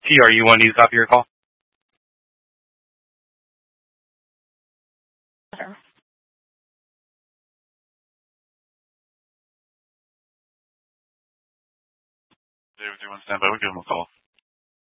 TRU1 needs a copy of your call. David, do you want to stand by? We'll give him a call.